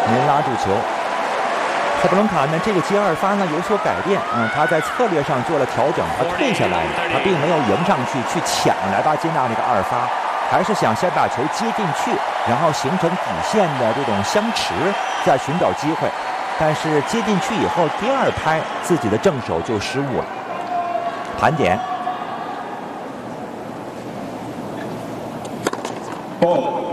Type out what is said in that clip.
没拉住球。塞布伦卡呢，这个接二发呢有所改变，他在策略上做了调整，他退下来了，他并没有迎上去抢莱巴金纳那个二发，还是想先把球接进去，然后形成底线的这种相持，再寻找机会。但是接进去以后，第二拍自己的正手就失误了。盘点。 ball。